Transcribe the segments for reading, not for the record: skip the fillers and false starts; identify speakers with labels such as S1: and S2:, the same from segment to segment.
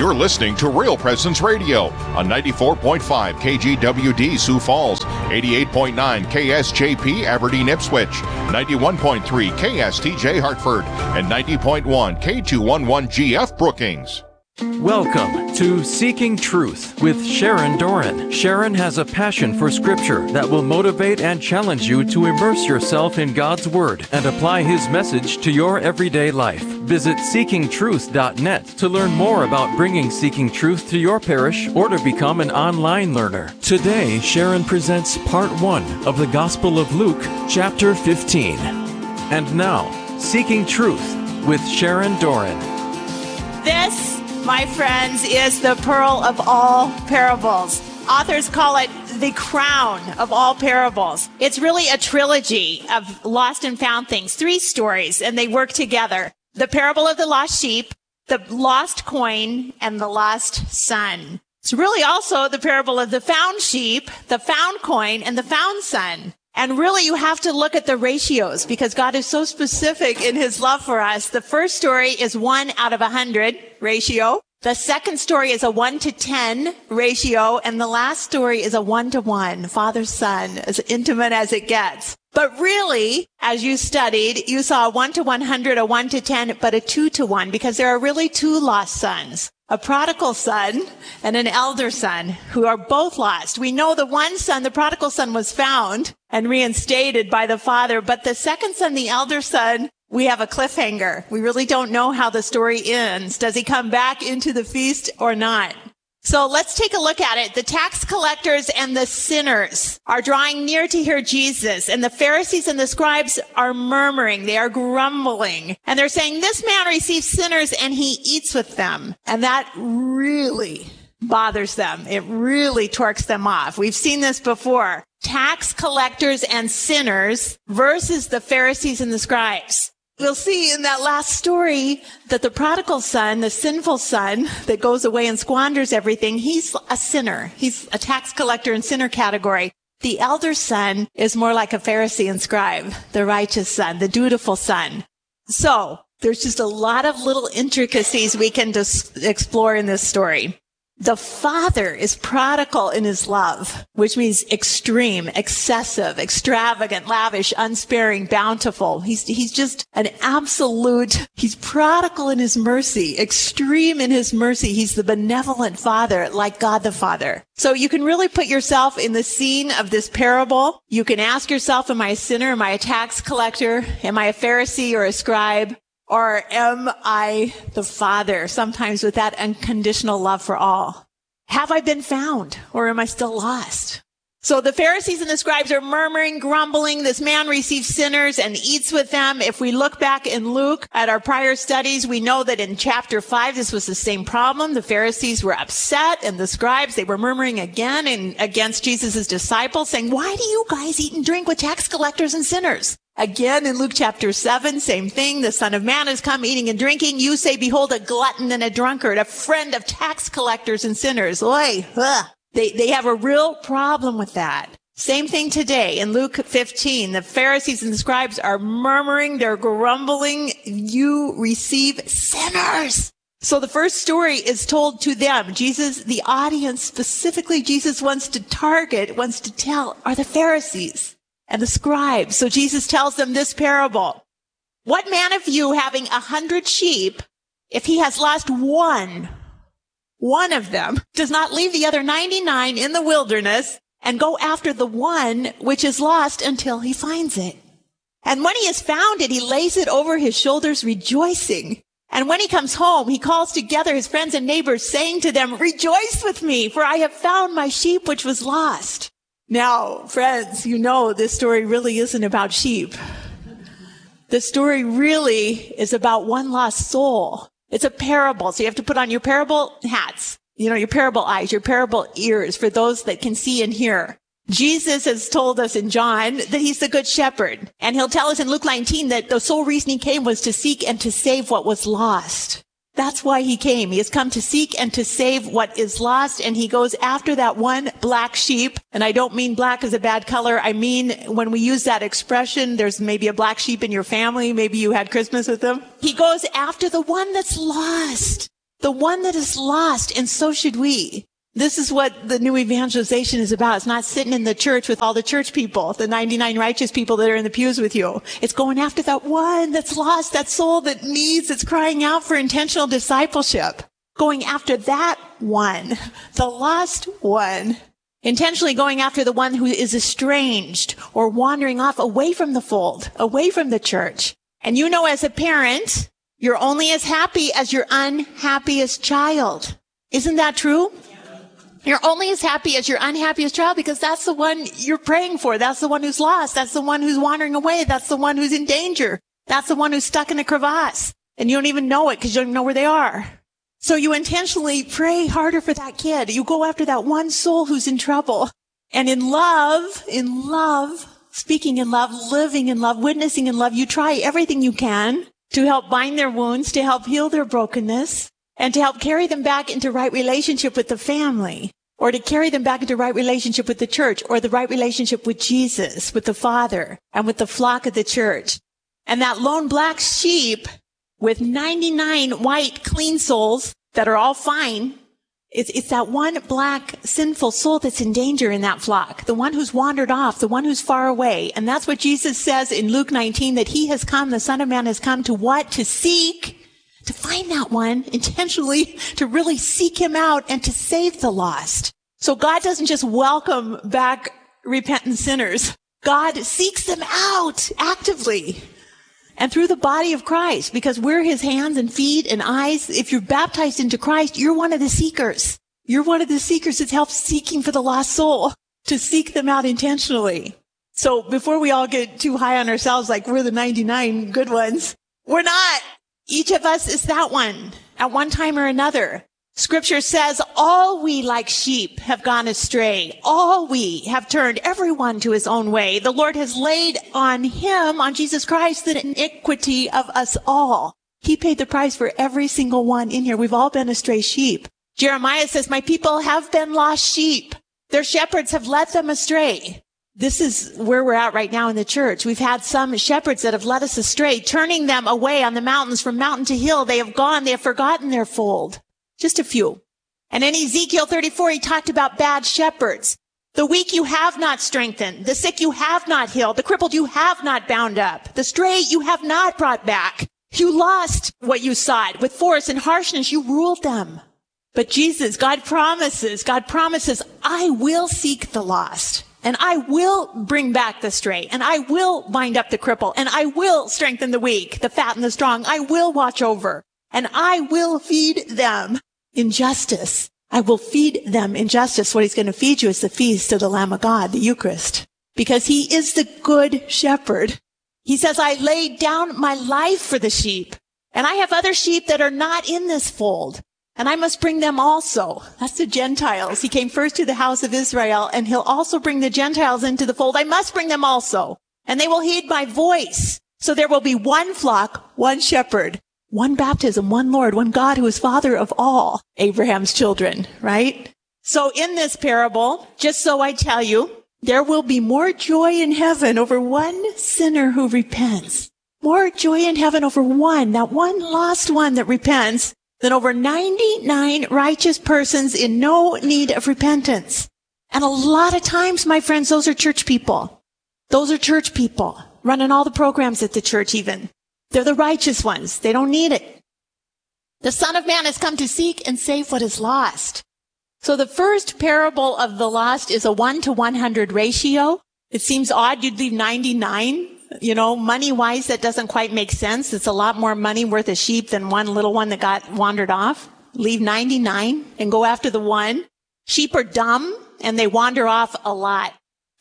S1: You're listening to Real Presence Radio on 94.5 KGWD Sioux Falls, 88.9 KSJP Aberdeen Ipswich, 91.3 KSTJ Hartford, and 90.1 K211GF Brookings.
S2: Welcome to Seeking Truth with Sharon Doran. Sharon has a passion for Scripture that will motivate and challenge you to immerse yourself in God's Word and apply His message to your everyday life. Visit seekingtruth.net to learn more about bringing Seeking Truth to your parish or to become an online learner. Today, Sharon presents Part 1 of the Gospel of Luke, Chapter 15. And now, Seeking Truth with Sharon Doran.
S3: This, my friends, is the pearl of all parables. Authors call it the crown of all parables. It's really a trilogy of lost and found things, 3 stories, and they work together. The parable of the lost sheep, the lost coin, and the lost son. It's really also the parable of the found sheep, the found coin, and the found son. And really, you have to look at the ratios because God is so specific in His love for us. The first story is 1 out of 100 ratio. The second story is a 1 to 10 ratio. And the last story is a 1 to 1, father-son, as intimate as it gets. But really, as you studied, you saw a 1 to 100, a 1 to 10, but a 2 to 1 because there are really 2 lost sons. A prodigal son and an elder son who are both lost. We know the one son, the prodigal son, was found and reinstated by the father, but the second son, the elder son, we have a cliffhanger. We really don't know how the story ends. Does he come back into the feast or not? So let's take a look at it. The tax collectors and the sinners are drawing near to hear Jesus, and the Pharisees and the scribes are murmuring. They are grumbling, and they're saying, this man receives sinners and he eats with them. And that really bothers them. It really torques them off. We've seen this before. Tax collectors and sinners versus the Pharisees and the scribes. We'll see in that last story that the prodigal son, the sinful son that goes away and squanders everything, he's a sinner. He's a tax collector in sinner category. The elder son is more like a Pharisee and scribe, the righteous son, the dutiful son. So there's just a lot of little intricacies we can explore in this story. The father is prodigal in his love, which means extreme, excessive, extravagant, lavish, unsparing, bountiful. He's just an absolute, he's prodigal in his mercy, extreme in his mercy. He's the benevolent father, like God the Father. So you can really put yourself in the scene of this parable. You can ask yourself, am I a sinner? Am I a tax collector? Am I a Pharisee or a scribe? Or am I the Father, sometimes with that unconditional love for all? Have I been found, or am I still lost? So the Pharisees and the scribes are murmuring, grumbling. This man receives sinners and eats with them. If we look back in Luke at our prior studies, we know that in chapter 5, this was the same problem. The Pharisees were upset, and the scribes, they were murmuring again and against Jesus' disciples, saying, why do you guys eat and drink with tax collectors and sinners? Again, in Luke chapter 7, same thing. The Son of Man has come eating and drinking. You say, behold, a glutton and a drunkard, a friend of tax collectors and sinners. Oy, ugh. They have a real problem with that. Same thing today in Luke 15. The Pharisees and the scribes are murmuring. They're grumbling. You receive sinners. So the first story is told to them. Jesus, the audience, specifically Jesus wants to target, wants to tell, are the Pharisees and the scribes. So Jesus tells them this parable. What man of you having 100 sheep, if he has lost one of them, does not leave the other 99 in the wilderness and go after the one which is lost until he finds it? And when he has found it, he lays it over his shoulders, rejoicing. And when he comes home, he calls together his friends and neighbors, saying to them, rejoice with me, for I have found my sheep which was lost. Now, friends, you know this story really isn't about sheep. The story really is about one lost soul. It's a parable, so you have to put on your parable hats, your parable eyes, your parable ears for those that can see and hear. Jesus has told us in John that he's the good shepherd, and he'll tell us in Luke 19 that the sole reason he came was to seek and to save what was lost. That's why he came. He has come to seek and to save what is lost, and he goes after that one black sheep. And I don't mean black as a bad color. I mean, when we use that expression, there's maybe a black sheep in your family. Maybe you had Christmas with them. He goes after the one that's lost. The one that is lost, and so should we. This is what the new evangelization is about. It's not sitting in the church with all the church people, the 99 righteous people that are in the pews with you. It's going after that one that's lost, that soul that needs, that's crying out for intentional discipleship. Going after that one, the lost one. Intentionally going after the one who is estranged or wandering off away from the fold, away from the church. And you know, as a parent, you're only as happy as your unhappiest child. Isn't that true? You're only as happy as your unhappiest child because that's the one you're praying for. That's the one who's lost. That's the one who's wandering away. That's the one who's in danger. That's the one who's stuck in a crevasse. And you don't even know it because you don't even know where they are. So you intentionally pray harder for that kid. You go after that one soul who's in trouble. And in love, speaking in love, living in love, witnessing in love, you try everything you can to help bind their wounds, to help heal their brokenness, and to help carry them back into right relationship with the family, or to carry them back into right relationship with the church, or the right relationship with Jesus, with the Father, and with the flock of the church. And that lone black sheep with 99 white, clean souls that are all fine, it's that one black, sinful soul that's in danger in that flock, the one who's wandered off, the one who's far away. And that's what Jesus says in Luke 19, that he has come, the Son of Man has come to what? To seek, to find that one intentionally, to really seek him out and to save the lost. So God doesn't just welcome back repentant sinners. God seeks them out actively. And through the body of Christ, because we're his hands and feet and eyes. If you're baptized into Christ, you're one of the seekers. You're one of the seekers that helps seeking for the lost soul, to seek them out intentionally. So before we all get too high on ourselves, like we're the 99 good ones, we're not. Each of us is that one at one time or another. Scripture says, all we like sheep have gone astray. All we have turned everyone to his own way. The Lord has laid on him, on Jesus Christ, the iniquity of us all. He paid the price for every single one in here. We've all been astray sheep. Jeremiah says, my people have been lost sheep. Their shepherds have led them astray. This is where we're at right now in the church. We've had some shepherds that have led us astray, turning them away on the mountains from mountain to hill. They have gone. They have forgotten their fold. Just a few. And in Ezekiel 34, he talked about bad shepherds. The weak you have not strengthened. The sick you have not healed. The crippled you have not bound up. The stray you have not brought back. You lost what you sought. With force and harshness, you ruled them. But Jesus, God promises, I will seek the lost. And I will bring back the stray. And I will bind up the cripple. And I will strengthen the weak, the fat and the strong. I will watch over. And I will feed them in justice. I will feed them in justice. What he's going to feed you is the feast of the Lamb of God, the Eucharist, because he is the good shepherd. He says, I laid down my life for the sheep, and I have other sheep that are not in this fold, and I must bring them also. That's the Gentiles. He came first to the house of Israel, and he'll also bring the Gentiles into the fold. I must bring them also, and they will heed my voice. So there will be one flock, one shepherd, one baptism, one Lord, one God who is Father of all Abraham's children, right? So in this parable, just so I tell you, there will be more joy in heaven over one sinner who repents. More joy in heaven over one, that one lost one that repents, than over 99 righteous persons in no need of repentance. And a lot of times, my friends, those are church people. Those are church people running all the programs at the church even. They're the righteous ones. They don't need it. The Son of Man has come to seek and save what is lost. So the first parable of the lost is a 1 to 100 ratio. It seems odd you'd leave 99. You know, money-wise, that doesn't quite make sense. It's a lot more money worth a sheep than one little one that got wandered off. Leave 99 and go after the one. Sheep are dumb and they wander off a lot.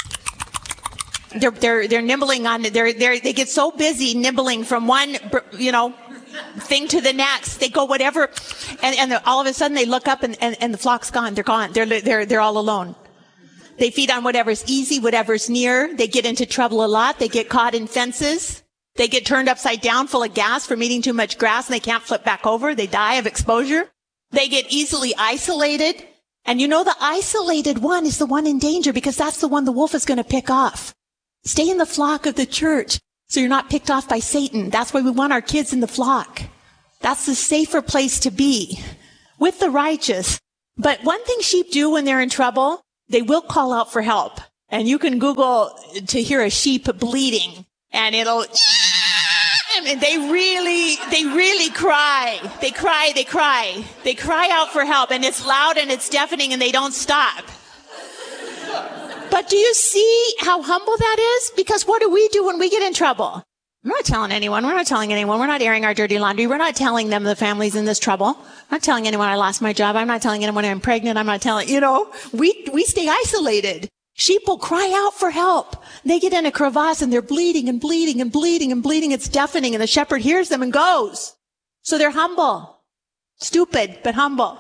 S3: They're nibbling on it. They get so busy nibbling from one, thing to the next. They go whatever, and all of a sudden they look up and the flock's gone. They're gone. They're all alone. They feed on whatever's easy, whatever's near. They get into trouble a lot. They get caught in fences. They get turned upside down full of gas from eating too much grass and they can't flip back over. They die of exposure. They get easily isolated. And the isolated one is the one in danger because that's the one the wolf is going to pick off. Stay in the flock of the church so you're not picked off by Satan. That's why we want our kids in the flock. That's the safer place to be. with the righteous. But one thing sheep do when they're in trouble, they will call out for help. And you can Google to hear a sheep bleeding, and it'll, and they really cry. They cry out for help, and it's loud and it's deafening, and they don't stop. But do you see how humble that is? Because what do we do when we get in trouble? We're not telling anyone. We're not telling anyone. We're not airing our dirty laundry. We're not telling them the family's in this trouble. I'm not telling anyone I lost my job. I'm not telling anyone I'm pregnant. I'm not telling, we stay isolated. Sheep will cry out for help. They get in a crevasse and they're bleeding and bleeding and bleeding and bleeding. It's deafening, and the shepherd hears them and goes. So they're humble. Stupid, but humble.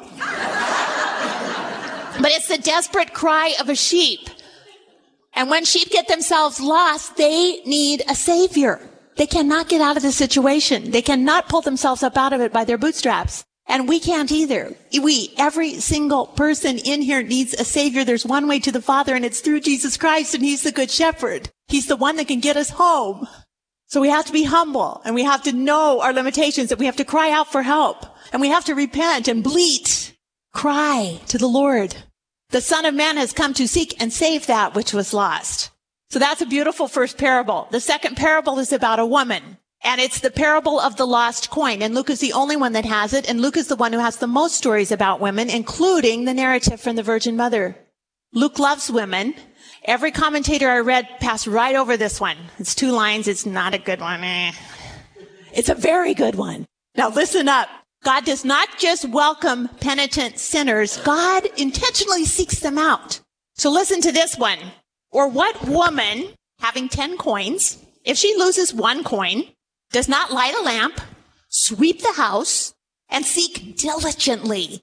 S3: But it's the desperate cry of a sheep. And when sheep get themselves lost, they need a savior. They cannot get out of the situation. They cannot pull themselves up out of it by their bootstraps. And we can't either. Every single person in here needs a savior. There's one way to the Father, and it's through Jesus Christ, and he's the good shepherd. He's the one that can get us home. So we have to be humble, and we have to know our limitations, that we have to cry out for help, and we have to repent and bleat, cry to the Lord. The Son of Man has come to seek and save that which was lost. So that's a beautiful first parable. The second parable is about a woman, and it's the parable of the lost coin. And Luke is the only one that has it, and Luke is the one who has the most stories about women, including the narrative from the Virgin Mother. Luke loves women. Every commentator I read passed right over this one. It's 2 lines. It's not a good one. It's a very good one. Now listen up. God does not just welcome penitent sinners. God intentionally seeks them out. So listen to this one. Or what woman, having 10 coins, if she loses 1 coin, does not light a lamp, sweep the house, and seek diligently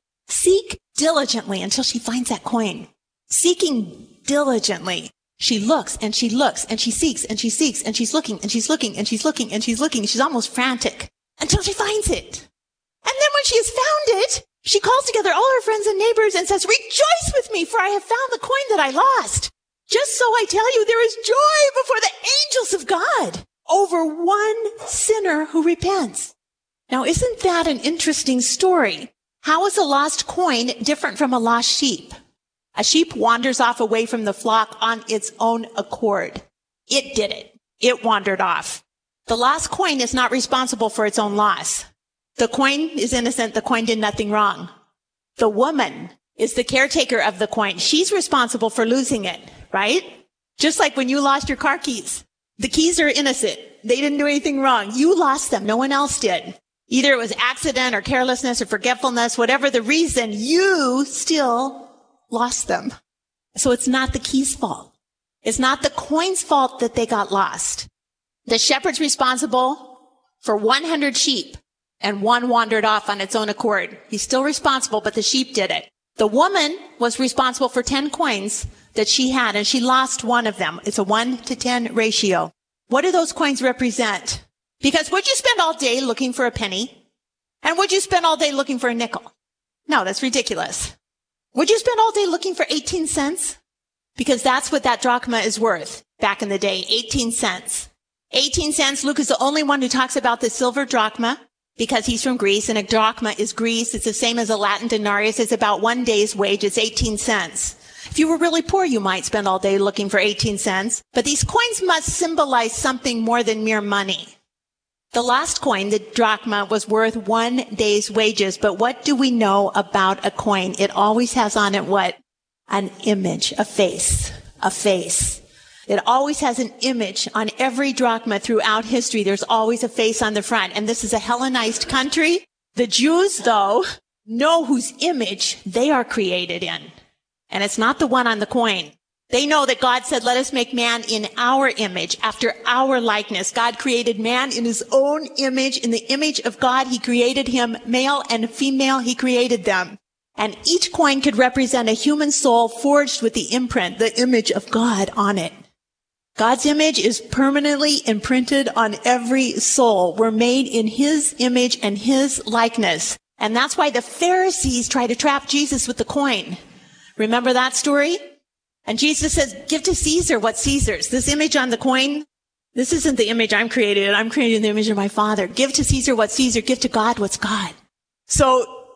S3: until she finds that coin. Seeking diligently. She looks and she looks and she seeks and she seeks and she's looking and she's looking and she's looking and she's looking. She's almost frantic until she finds it. And then when she has found it, she calls together all her friends and neighbors and says, "Rejoice with me, for I have found the coin that I lost." Just so I tell you, there is joy before the angels of God over one sinner who repents. Now, isn't that an interesting story? How is a lost coin different from a lost sheep? A sheep wanders off away from the flock on its own accord. It did it. It wandered off. The lost coin is not responsible for its own loss. The coin is innocent. The coin did nothing wrong. The woman is the caretaker of the coin. She's responsible for losing it, right? Just like when you lost your car keys. The keys are innocent. They didn't do anything wrong. You lost them. No one else did. Either it was accident or carelessness or forgetfulness, whatever the reason, you still lost them. So it's not the keys' fault. It's not the coin's fault that they got lost. The shepherd's responsible for 100 sheep, and 1 wandered off on its own accord. He's still responsible, but the sheep did it. The woman was responsible for 10 coins that she had, and she lost 1 of them. It's a 1-to-10 ratio. What do those coins represent? Because would you spend all day looking for a penny? And would you spend all day looking for a nickel? No, that's ridiculous. Would you spend all day looking for 18 cents? Because that's what that drachma is worth back in the day, 18 cents. 18 cents, Luke is the only one who talks about the silver drachma because he's from Greece, and a drachma is Greece. It's the same as a Latin denarius. It's about 1 day's wage. It's 18 cents. If you were really poor, you might spend all day looking for 18 cents. But these coins must symbolize something more than mere money. The last coin, the drachma, was worth 1 day's wages. But what do we know about a coin? It always has on it what? An image, a face, a face. It always has an image on every drachma throughout history. There's always a face on the front. And this is a Hellenized country. The Jews, though, know whose image they are created in. And it's not the one on the coin. They know that God said, "Let us make man in our image, after our likeness." God created man in his own image. In the image of God, he created him, male and female, he created them. And each coin could represent a human soul forged with the imprint, the image of God on it. God's image is permanently imprinted on every soul. We're made in his image and his likeness. And that's why the Pharisees try to trap Jesus with the coin. Remember that story? And Jesus says, "Give to Caesar what's Caesar's." This image on the coin, this isn't the image I'm created in. I'm created in the image of my Father. Give to Caesar what's Caesar. Give to God what's God. So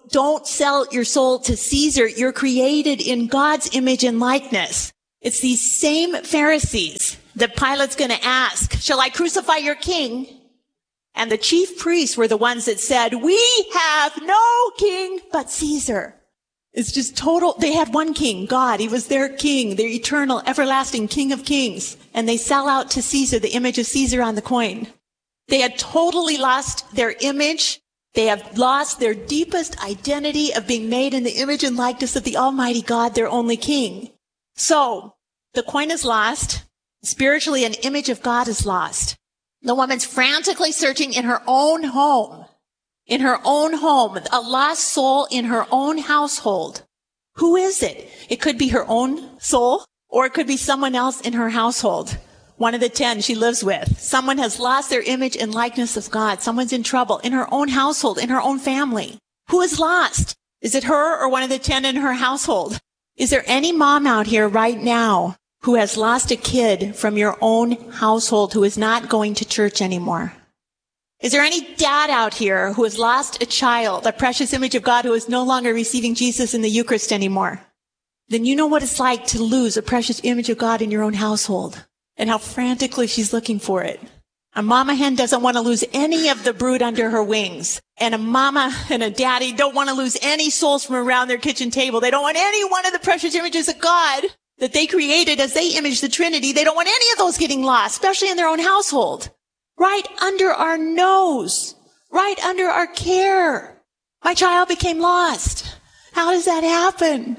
S3: don't sell your soul to Caesar. You're created in God's image and likeness. It's these same Pharisees that Pilate's going to ask, shall I crucify your king? And the chief priests were the ones that said, we have no king but Caesar. It's just total. They had one king, God. He was their king, their eternal, everlasting King of Kings. And they sell out to Caesar, the image of Caesar on the coin. They had totally lost their image. They have lost their deepest identity of being made in the image and likeness of the Almighty God, their only King. So the coin is lost. Spiritually, an image of God is lost. The woman's frantically searching in her own home. In her own home, a lost soul in her own household. Who is it? It could be her own soul, or it could be someone else in her household. One of the 10 she lives with. Someone has lost their image and likeness of God. Someone's in trouble in her own household, in her own family. Who is lost? Is it her or one of the 10 in her household? Is there any mom out here right now who has lost a kid from your own household who is not going to church anymore? Is there any dad out here who has lost a child, a precious image of God, who is no longer receiving Jesus in the Eucharist anymore? Then you know what it's like to lose a precious image of God in your own household and how frantically she's looking for it. A mama hen doesn't want to lose any of the brood under her wings. And a mama and a daddy don't want to lose any souls from around their kitchen table. They don't want any one of the precious images of God that they created as they image the Trinity. They don't want any of those getting lost, especially in their own household. Right under our nose, right under our care. My child became lost. How does that happen?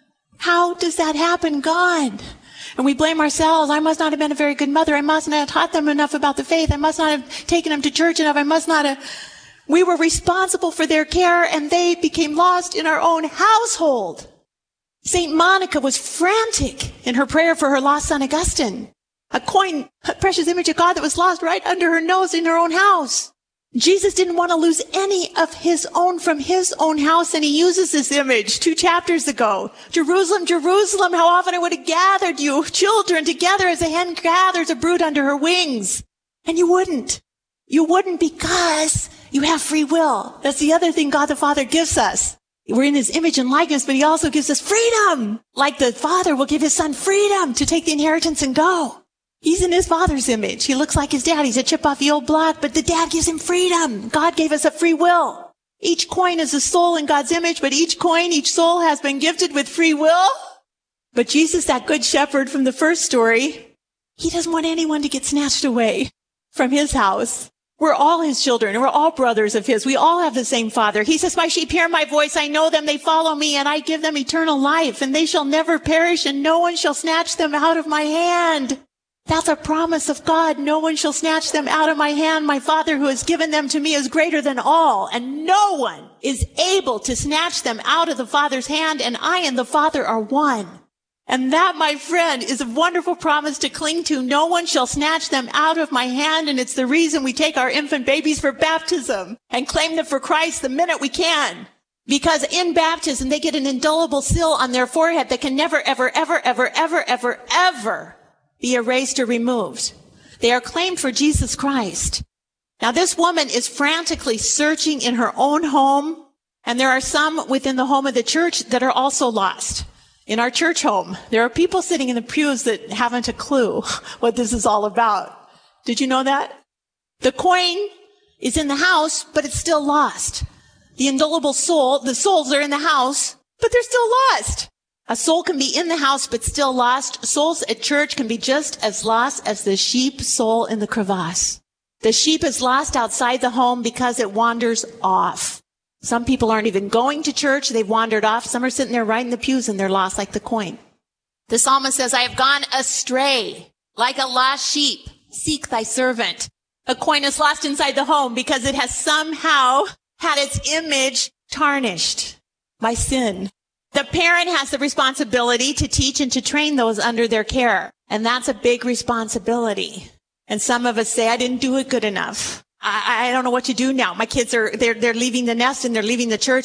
S3: How does that happen, God? And we blame ourselves. I must not have been a very good mother. I must not have taught them enough about the faith. I must not have taken them to church enough. I must not have. We were responsible for their care, and they became lost in our own household. Saint Monica was frantic in her prayer for her lost son Augustine. A coin, a precious image of God that was lost right under her nose in her own house. Jesus didn't want to lose any of his own from his own house, and he uses this image 2 chapters ago. Jerusalem, Jerusalem, how often I would have gathered you children together as a hen gathers a brood under her wings. And you wouldn't. You wouldn't because you have free will. That's the other thing God the Father gives us. We're in his image and likeness, but he also gives us freedom. Like the Father will give his son freedom to take the inheritance and go. He's in his Father's image. He looks like his dad. He's a chip off the old block, but the dad gives him freedom. God gave us a free will. Each coin is a soul in God's image, but each coin, each soul has been gifted with free will. But Jesus, that good shepherd from the first story, he doesn't want anyone to get snatched away from his house. We're all his children, and we're all brothers of his. We all have the same Father. He says, my sheep hear my voice. I know them. They follow me, and I give them eternal life, and they shall never perish, and no one shall snatch them out of my hand. That's a promise of God. No one shall snatch them out of my hand. My Father who has given them to me is greater than all, and no one is able to snatch them out of the Father's hand, and I and the Father are one. And that, my friend, is a wonderful promise to cling to. No one shall snatch them out of my hand, and it's the reason we take our infant babies for baptism and claim them for Christ the minute we can. Because in baptism, they get an indelible seal on their forehead that can never, ever, ever, ever, ever, ever, ever be erased or removed. They are claimed for Jesus Christ. Now, this woman is frantically searching in her own home, and there are some within the home of the church that are also lost. In our church home, there are people sitting in the pews that haven't a clue what this is all about. Did you know that? The coin is in the house, but it's still lost. The indelible soul, the souls are in the house, but they're still lost. A soul can be in the house, but still lost. Souls at church can be just as lost as the sheep soul in the crevasse. The sheep is lost outside the home because it wanders off. Some people aren't even going to church. They've wandered off. Some are sitting there right in the pews and they're lost like the coin. The psalmist says, I have gone astray like a lost sheep. Seek thy servant. A coin is lost inside the home because it has somehow had its image tarnished by sin. The parent has the responsibility to teach and to train those under their care. And that's a big responsibility. And some of us say, I didn't do it good enough. I don't know what to do now. My kids they're leaving the nest and they're leaving the church.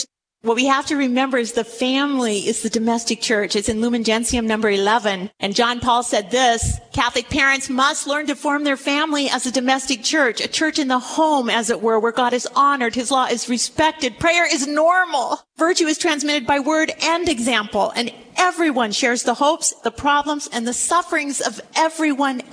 S3: What we have to remember is the family is the domestic church. It's in Lumen Gentium number 11. And John Paul said this: Catholic parents must learn to form their family as a domestic church, a church in the home, as it were, where God is honored, his law is respected, prayer is normal, virtue is transmitted by word and example, and everyone shares the hopes, the problems, and the sufferings of everyone